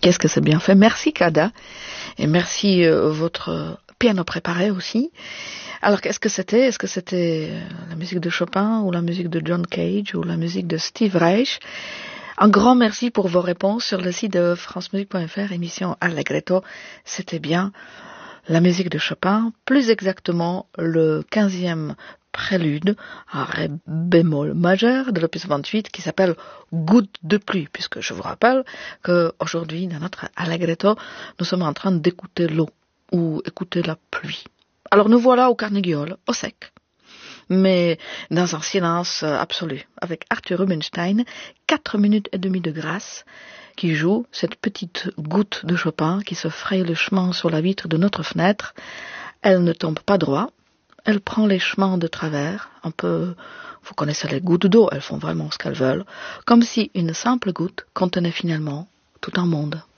Qu'est-ce que c'est bien fait. Merci Kada. Et merci votre piano préparé aussi. Alors qu'est-ce que c'était? Est-ce que c'était la musique de Chopin ou la musique de John Cage ou la musique de Steve Reich? Un grand merci pour vos réponses sur le site de francemusique.fr, émission Allegretto. C'était bien la musique de Chopin, plus exactement le 15e prélude à ré bémol majeur de l'opus 28 qui s'appelle Goutte de pluie, puisque je vous rappelle qu'aujourd'hui, dans notre Allegretto, nous sommes en train d'écouter l'eau ou écouter la pluie. Alors nous voilà au Carnegie Hall, au sec, mais dans un silence absolu, avec Arthur Rubinstein, 4 minutes et demie de grâce, qui joue cette petite goutte de Chopin qui se fraye le chemin sur la vitre de notre fenêtre. Elle ne tombe pas droit, elle prend les chemins de travers, un peu, vous connaissez les gouttes d'eau, elles font vraiment ce qu'elles veulent, comme si une simple goutte contenait finalement tout un monde.